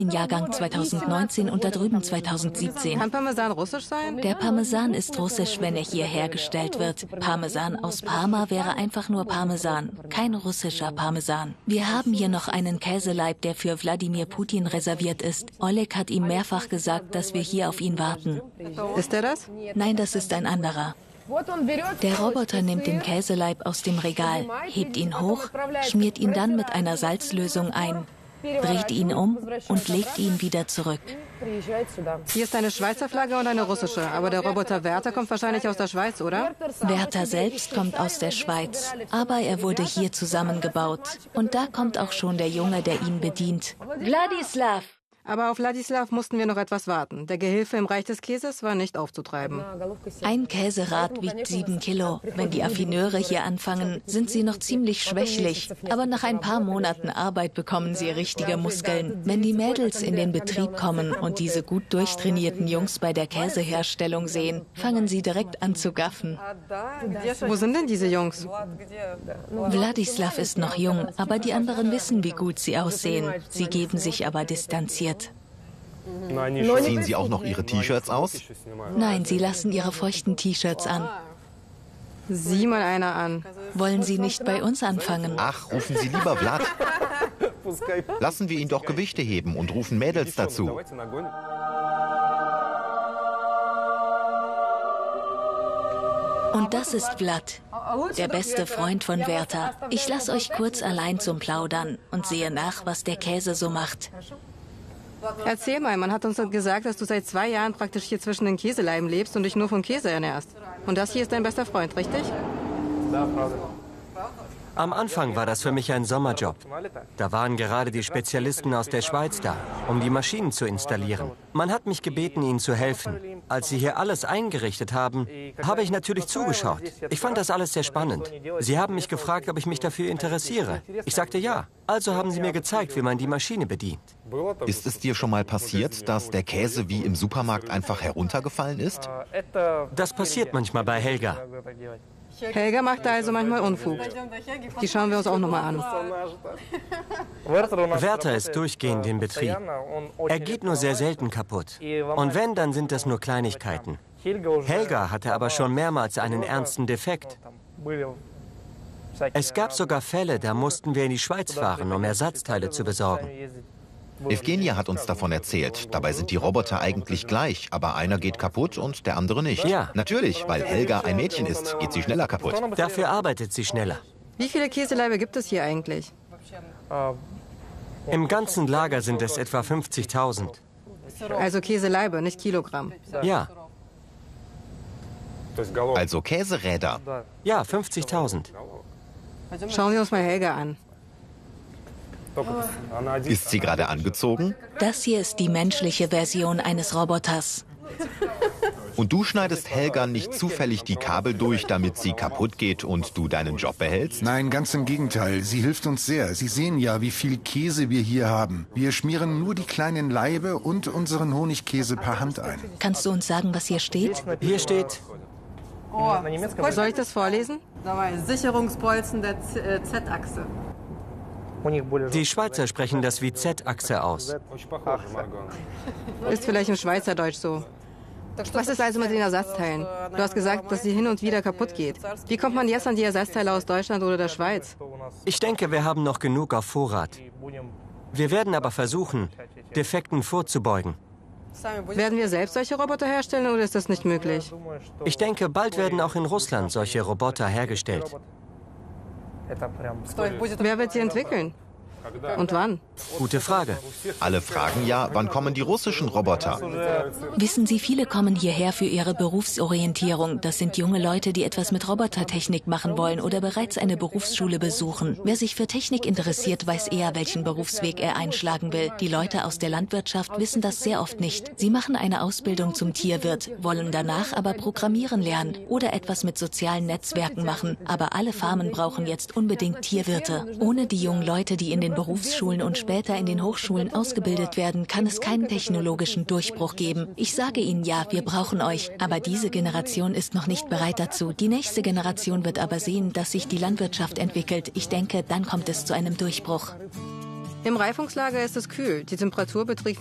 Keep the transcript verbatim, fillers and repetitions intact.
Jahrgang zweitausendneunzehn und da drüben zweitausendsiebzehn. Kann Parmesan russisch sein? Der Parmesan ist russisch, wenn er hier hergestellt wird. Parmesan aus Parma wäre einfach nur Parmesan, kein russischer Parmesan. Wir haben hier noch einen Käseleib, der für Wladimir Putin reserviert ist. Oleg hat ihm mehrfach gesagt, dass wir hier auf ihn warten. Ist er das? Nein, das ist ein anderer. Der Roboter nimmt den Käseleib aus dem Regal, hebt ihn hoch, schmiert ihn dann mit einer Salzlösung ein, dreht ihn um und legt ihn wieder zurück. Hier ist eine Schweizer Flagge und eine russische. Aber der Roboter Werther kommt wahrscheinlich aus der Schweiz, oder? Werther selbst kommt aus der Schweiz, aber er wurde hier zusammengebaut. Und da kommt auch schon der Junge, der ihn bedient. Wladislav! Aber auf Wladislav mussten wir noch etwas warten. Der Gehilfe im Reich des Käses war nicht aufzutreiben. Ein Käserad wiegt sieben Kilo. Wenn die Affineure hier anfangen, sind sie noch ziemlich schwächlich. Aber nach ein paar Monaten Arbeit bekommen sie richtige Muskeln. Wenn die Mädels in den Betrieb kommen und diese gut durchtrainierten Jungs bei der Käseherstellung sehen, fangen sie direkt an zu gaffen. Wo sind denn diese Jungs? Wladislav ist noch jung, aber die anderen wissen, wie gut sie aussehen. Sie geben sich aber distanziert. Ziehen Sie auch noch Ihre T-Shirts aus? Nein, sie lassen ihre feuchten T-Shirts an. Sieh mal einer an. Wollen Sie nicht bei uns anfangen? Ach, rufen Sie lieber Vlad. Lassen wir ihn doch Gewichte heben und rufen Mädels dazu. Und das ist Vlad, der beste Freund von Werther. Ich lasse euch kurz allein zum Plaudern und sehe nach, was der Käse so macht. Erzähl mal, man hat uns gesagt, dass du seit zwei Jahren praktisch hier zwischen den Käseleiben lebst und dich nur vom Käse ernährst. Und das hier ist dein bester Freund, richtig? Am Anfang war das für mich ein Sommerjob. Da waren gerade die Spezialisten aus der Schweiz da, um die Maschinen zu installieren. Man hat mich gebeten, ihnen zu helfen. Als sie hier alles eingerichtet haben, habe ich natürlich zugeschaut. Ich fand das alles sehr spannend. Sie haben mich gefragt, ob ich mich dafür interessiere. Ich sagte ja. Also haben sie mir gezeigt, wie man die Maschine bedient. Ist es dir schon mal passiert, dass der Käse wie im Supermarkt einfach heruntergefallen ist? Das passiert manchmal bei Helga. Helga macht da also manchmal Unfug. Die schauen wir uns auch nochmal an. Werther ist durchgehend im Betrieb. Er geht nur sehr selten kaputt. Und wenn, dann sind das nur Kleinigkeiten. Helga hatte aber schon mehrmals einen ernsten Defekt. Es gab sogar Fälle, da mussten wir in die Schweiz fahren, um Ersatzteile zu besorgen. Evgenia hat uns davon erzählt. Dabei sind die Roboter eigentlich gleich, aber einer geht kaputt und der andere nicht. Ja. Natürlich, weil Helga ein Mädchen ist, geht sie schneller kaputt. Dafür arbeitet sie schneller. Wie viele Käseleibe gibt es hier eigentlich? Im ganzen Lager sind es etwa fünfzigtausend. Also Käseleibe, nicht Kilogramm. Ja. Also Käseräder. Ja, fünfzigtausend. Schauen wir uns mal Helga an. Ist sie gerade angezogen? Das hier ist die menschliche Version eines Roboters. Und du schneidest Helga nicht zufällig die Kabel durch, damit sie kaputt geht und du deinen Job behältst? Nein, ganz im Gegenteil. Sie hilft uns sehr. Sie sehen ja, wie viel Käse wir hier haben. Wir schmieren nur die kleinen Laibe und unseren Honigkäse per Hand ein. Kannst du uns sagen, was hier steht? Hier steht... Soll ich das vorlesen? Sicherungsbolzen der Z-Achse. Die Schweizer sprechen das wie Z-Achse aus. Ist vielleicht im Schweizerdeutsch so. Was ist also mit den Ersatzteilen? Du hast gesagt, dass sie hin und wieder kaputt geht. Wie kommt man jetzt an die Ersatzteile aus Deutschland oder der Schweiz? Ich denke, wir haben noch genug auf Vorrat. Wir werden aber versuchen, Defekten vorzubeugen. Werden wir selbst solche Roboter herstellen oder ist das nicht möglich? Ich denke, bald werden auch in Russland solche Roboter hergestellt. Wer wird sie entwickeln? Und wann? Gute Frage. Alle fragen ja, wann kommen die russischen Roboter? Wissen Sie, viele kommen hierher für ihre Berufsorientierung. Das sind junge Leute, die etwas mit Robotertechnik machen wollen oder bereits eine Berufsschule besuchen. Wer sich für Technik interessiert, weiß eher, welchen Berufsweg er einschlagen will. Die Leute aus der Landwirtschaft wissen das sehr oft nicht. Sie machen eine Ausbildung zum Tierwirt, wollen danach aber Programmieren lernen oder etwas mit sozialen Netzwerken machen. Aber alle Farmen brauchen jetzt unbedingt Tierwirte. Ohne die jungen Leute, die in den Berufsschulen und später in den Hochschulen ausgebildet werden, kann es keinen technologischen Durchbruch geben. Ich sage Ihnen ja, wir brauchen euch. Aber diese Generation ist noch nicht bereit dazu. Die nächste Generation wird aber sehen, dass sich die Landwirtschaft entwickelt. Ich denke, dann kommt es zu einem Durchbruch. Im Reifungslager ist es kühl. Die Temperatur beträgt